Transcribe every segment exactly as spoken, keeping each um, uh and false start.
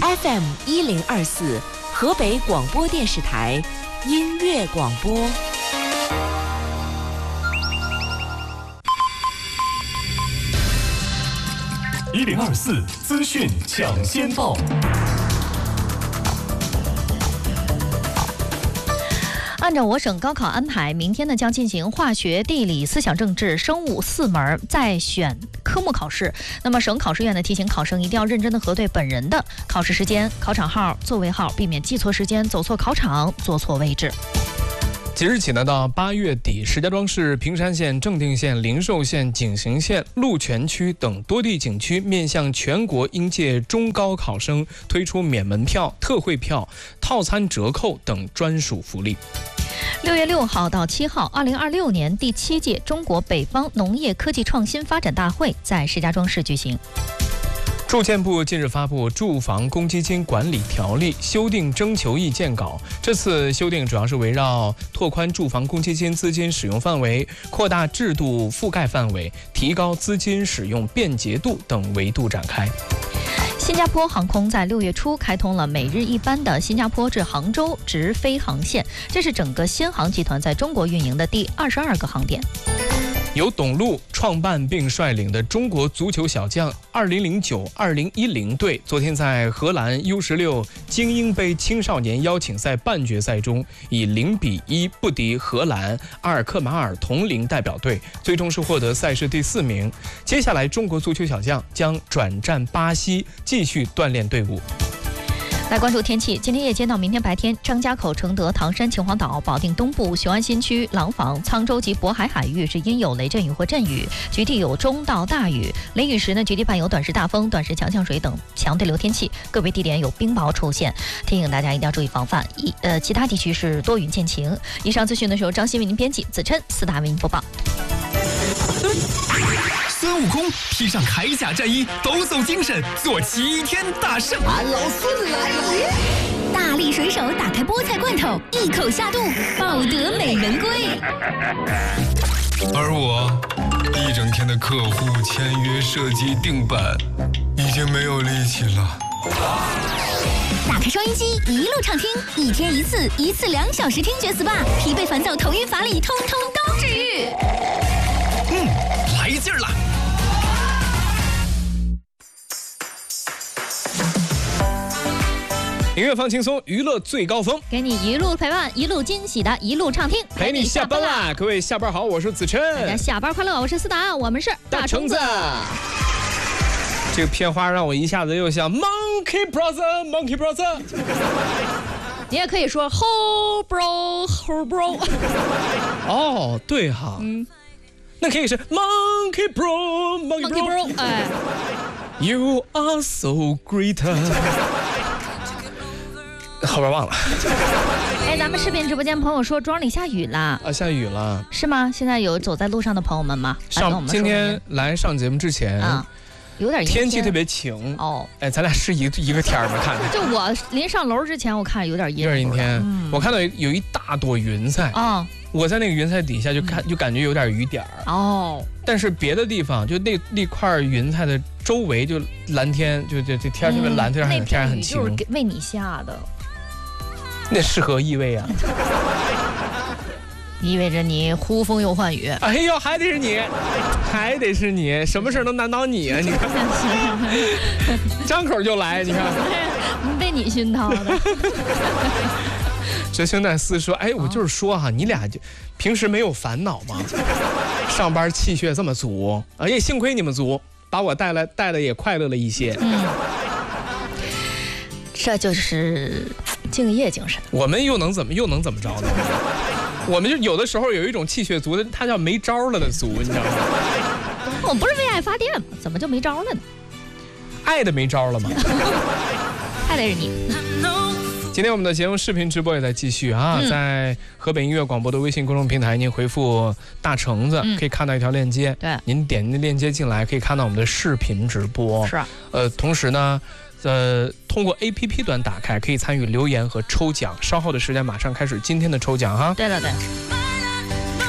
F M 一零二四，河北广播电视台音乐广播。 一零二四资讯抢先报。 按照我省高考安排，明天呢将进行化学、地理、思想政治、生物四门在选科目考试。那么省考试院呢提醒考生一定要认真的核对本人的考试时间、考场号、座位号，避免记错时间、走错考场、坐错位置。 即日起呢，到八月底，石家庄市平山县、正定县、灵寿县、景行县、鹿泉区等多地景区面向全国应届中高考生推出免门票、特惠票、套餐折扣等专属福利。 六月六号到七号，二零二六年第七届中国北方农业科技创新发展大会在石家庄市举行。 住建部近日发布《住房公积金管理条例》修订征求意见稿。这次修订主要是围绕拓宽住房公积金资金使用范围、扩大制度覆盖范围、提高资金使用便捷度等维度展开。 新加坡航空在六月初开通了每日一班的新加坡至杭州直飞航线，这是整个新航集团在中国运营的第二十二个航点。 由董路创办并率领的中国足球小将二零零九二零一零队，昨天在荷兰 U 十六精英杯青少年邀请赛半决赛中，以零比一不敌荷兰阿尔克马尔同龄代表队，最终是获得赛事第四名。接下来，中国足球小将将转战巴西，继续锻炼队伍。 来关注天气，今天夜间到明天白天，张家口、承德、唐山、秦皇岛、保定东部、雄安新区、廊坊、沧州及渤海海域是阴有雷阵雨或阵雨，局地有中到大雨。雷雨时呢，局地伴有短时大风、短时强降水等强对流天气，个别地点有冰雹出现，提醒大家一定要注意防范。一呃，其他地区是多云见晴。以上资讯呢是由张鑫为您编辑，子琛、四大为您播报。 孙悟空披上铠甲战衣，抖擞精神，做齐天大圣。 俺老孙来了！ 大力水手打开菠菜罐头，一口下肚，抱得美人归。 而我一整天的客户签约、设计、定版，已经没有力气了。 打开收音机，一路畅听，一天一次，一次两小时听觉 S P A， 疲惫烦躁、头晕乏力，通通都治愈。 嗯，来劲儿了！ 音乐放轻松，娱乐最高峰， 给你一路陪伴，一路惊喜的一路畅听， 陪你下班啦！各位下班好，我是子琛， 大家下班快乐，我是思达，我们是大橙子。这个片花让我一下子又想 Monkey Brother Monkey Brother， 你也可以说 Ho Bro Ho Bro。 哦，对哈，嗯，那可以是 Monkey Bro Monkey Bro， Bro 哎 ，You are so great。后边忘了。 哎，咱们视频直播间朋友说庄里下雨了啊，下雨了， 是吗？现在有走在路上的朋友们吗？ 上今天来上节目之前啊， 有点天气特别晴哦。 哎，咱俩是一一个天吗？看着就我临上楼之前，我看有点阴， 有点阴天。嗯、我看到有一大朵云彩啊，我在那个云彩底下就看，就感觉有点雨点儿哦。 但是别的地方就那那块云彩的周围就蓝天，就这这天特别蓝，天天很晴。 就是为你下的。 那是何意味啊？ 意味着你呼风又唤雨。 哎呦，还得是你，还得是你，什么事都难倒你啊！你看，张口就来，你看， 被你熏陶的。 这兄弟四说，哎，我就是说哈，你俩就平时没有烦恼吗？上班气血这么足，哎呀，幸亏你们足，把我带来带的也快乐了一些。 嗯，这就是敬业精神。 我们又能怎么又能怎么着呢？我们就有的时候有一种气血足的，他叫没招了的足，你知道吗？ 我不是为爱发电吗？怎么就没招了呢？ 爱的没招了吗？ 爱的是你。 今天我们的节目视频直播也在继续啊，嗯、在河北音乐广播的微信公众平台，您回复大橙子、嗯、可以看到一条链接， 对， 您点那链接进来可以看到我们的视频直播。 是， 呃，同时呢。呃，通过 A P P 端打开，可以参与留言和抽奖。稍后的时间马上开始今天的抽奖哈。 对了对。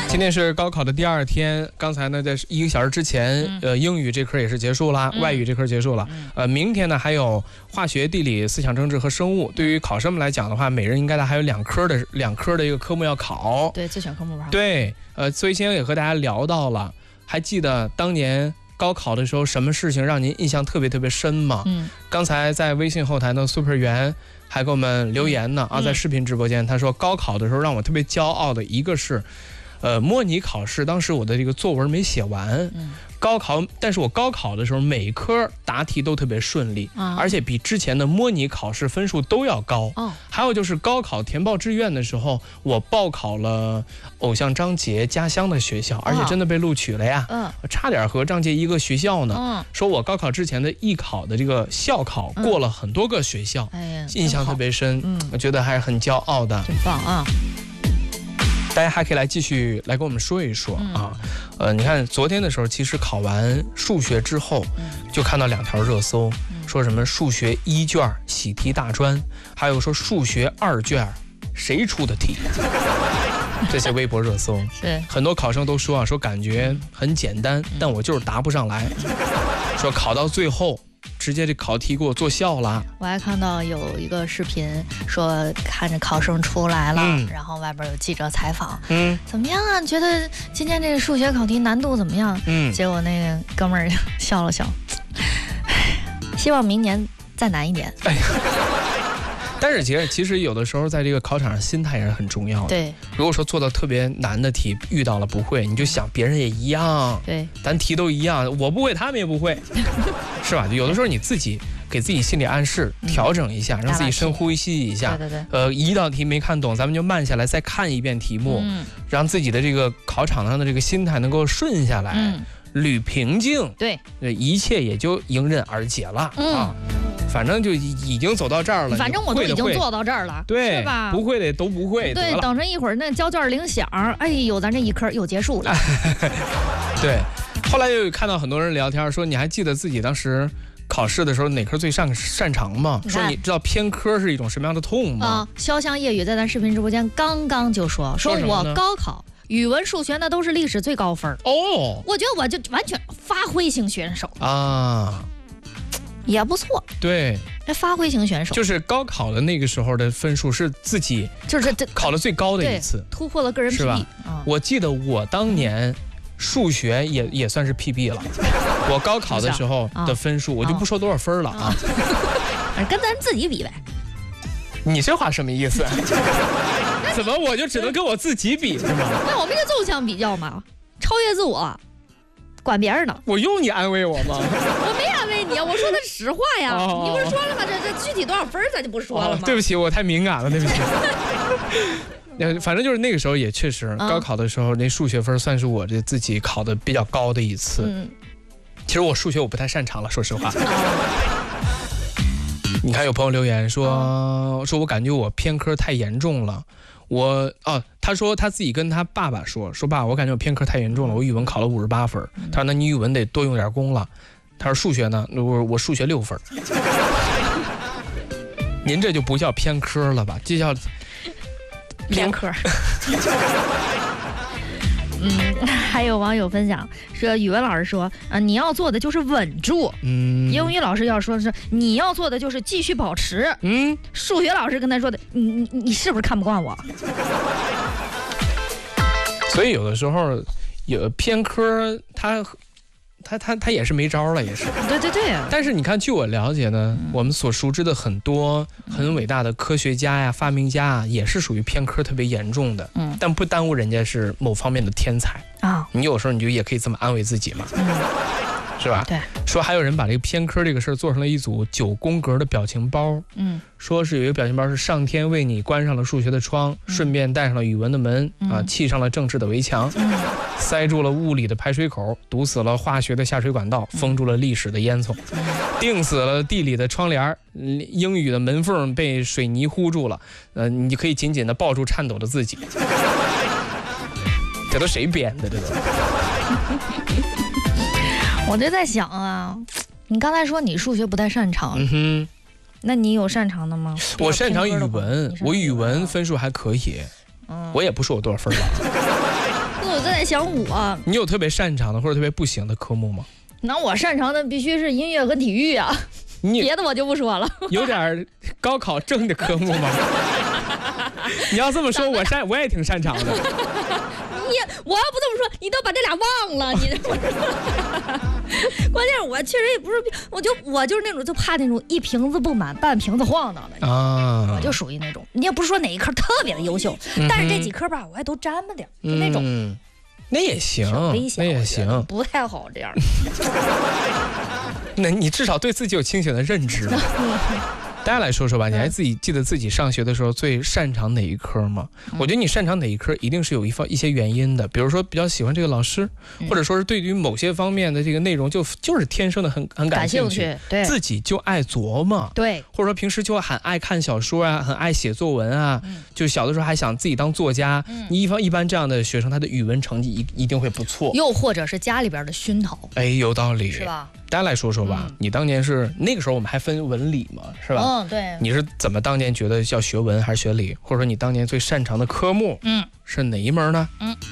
今天是高考的第二天，刚才呢，在一个小时之前，嗯、呃，英语这科也是结束了，嗯、外语这科结束了，嗯、呃，明天呢还有化学、地理、思想政治和生物。对于考生们来讲的话，每人应该还有两科的两科的一个科目要考。 对，自选科目吧。 对，呃，所以今天也和大家聊到了，还记得当年高考的时候，什么事情让您印象特别特别深吗？嗯，刚才在微信后台呢 ，Super 员还给我们留言呢，嗯、啊，在视频直播间，他说高考的时候让我特别骄傲的一个是。呃，模拟考试当时我的这个作文没写完，嗯、高考，但是我高考的时候每科答题都特别顺利，啊、而且比之前的模拟考试分数都要高。哦，还有就是高考填报志愿的时候，我报考了偶像张杰家乡的学校，而且真的被录取了呀。嗯、哦，差点和张杰一个学校呢。嗯，说我高考之前的艺考的这个校考过了很多个学校，哎呀，印象特别深。嗯，我觉得还是很骄傲的。 真棒啊！ 大家还可以来继续来跟我们说一说啊，呃，你看昨天的时候，其实考完数学之后，就看到两条热搜，说什么数学一卷喜题大专，还有说数学二卷谁出的题，这些微博热搜，是很多考生都说啊，说感觉很简单，但我就是答不上来，说考到最后。直接这考题给我做笑了。 我还看到有一个视频说，看着考生出来了，嗯、然后外边有记者采访，嗯，怎么样啊？觉得今天这个数学考题难度怎么样？嗯，结果那个哥们儿笑了笑，希望明年再难一点。哎但是其实其实有的时候在这个考场上心态也是很重要的。 对， 如果说做到特别难的题遇到了不会，你就想别人也一样，对，咱题都一样，我不会他们也不会，是吧？有的时候你自己给自己心理暗示，嗯、调整一下，让自己深呼吸一下。 对对对。 呃，一道题没看懂，咱们就慢下来再看一遍题目，嗯、让自己的这个考场上的这个心态能够顺下来，嗯、捋平静， 对， 一切也就迎刃而解了、嗯、啊。反正就已经走到这儿了， 反正我都已经做到这儿了， 对， 是吧？ 不会的都不会， 对，等着一会儿那交卷铃响，哎呦，咱这一科又结束了。 对，后来又看到很多人聊天说，你还记得自己当时考试的时候哪科最擅擅长吗？说你知道偏科是一种什么样的痛吗？ 啊，潇湘夜雨在咱视频直播间刚刚就说，说我高考语文、数学那都是历史最高分哦，我觉得我就完全发挥型选手啊。也不错， 对， 这发挥型选手就是高考的那个时候的分数是自己就是考的最高的一次， 突破了个人 P B， 是吧？嗯、我记得我当年数学也也算是 P B 了，我高考的时候的分数，我就不说多少分了啊， 啊跟咱自己比呗。 你这话什么意思？怎么我就只能跟我自己比是吗？ 那我们就纵向比较嘛，超越自我。管别人呢？ 我用你安慰我吗？ 我没安慰你，我说的实话呀。哦、你不是说了吗？这这具体多少分咱就不说了吗？ 哦、对不起，我太敏感了，对不起。反正就是那个时候也确实，嗯、高考的时候那数学分算是我这自己考的比较高的一次。嗯，其实我数学我不太擅长了，说实话。你看有朋友留言说，哦、说我感觉我偏科太严重了。我哦，他说他自己跟他爸爸说说爸，我感觉我偏科太严重了，我语文考了五十八分。他说那你语文得多用点功了。他说数学呢，我我数学六分。您这就不叫偏科了吧？这叫偏科。嗯，还有网友分享说，语文老师说，啊，你要做的就是稳住。嗯，英语老师要说的是，你要做的就是继续保持。嗯，数学老师跟他说的，你你你是不是看不惯我？ 所以有的时候有偏科，他他他他也是没招了，也是。 对对对、啊。 但是你看，据我了解呢，嗯、我们所熟知的很多很伟大的科学家呀、发明家啊，也是属于偏科特别严重的。嗯。但不耽误人家是某方面的天才啊。你有时候你就也可以这么安慰自己嘛。嗯。是吧？ 对。 说还有人把这个偏科这个事儿做成了一组九宫格的表情包。嗯。说是有一个表情包是上天为你关上了数学的窗，嗯、顺便带上了语文的门，嗯、啊，砌上了政治的围墙，嗯、塞住了物理的排水口，堵死了化学的下水管道，封住了历史的烟囱，嗯、钉死了地理的窗帘，英语的门缝被水泥糊住了。呃，你可以紧紧地抱住颤抖的自己。这都谁编的？这都。 我就在想啊，你刚才说你数学不太擅长，嗯哼，那你有擅长的吗？ 我擅长语文，我语文分数还可以，嗯，我也不说我多少分吧。 我在想我， 你有特别擅长的或者特别不行的科目吗？ 那我擅长的必须是音乐和体育啊， 你别的我就不说了。 有点高考正的科目吗？你要这么说，我擅我也挺擅长的。 你我要不这么说，你都把这俩忘了。你关键是我确实也不是，我就我就是那种就怕那种一瓶子不满半瓶子晃荡的啊，我就属于那种。你也不是说哪一科特别的优秀，嗯、但是这几科吧，我也都沾吧点，就那种。 嗯，那也行，那也行， 不太好这样。 那你至少对自己有清醒的认知吧。大家来说说吧，你还自己记得自己上学的时候最擅长哪一科吗？我觉得你擅长哪一科一定是有一方一些原因的，比如说比较喜欢这个老师，或者说是对于某些方面的这个内容就就是天生的很很感兴趣， 对， 自己就爱琢磨， 对， 或者说平时就很爱看小说啊，很爱写作文啊，嗯、就小的时候还想自己当作家。嗯、你一方一般这样的学生，他的语文成绩一一定会不错， 又或者是家里边的熏陶， 哎，有道理， 是吧？ 大家来说说吧，嗯、你当年是那个时候我们还分文理嘛，是吧？ 嗯，对。 你是怎么当年觉得要学文还是学理，或者说你当年最擅长的科目，嗯，是哪一门呢？嗯。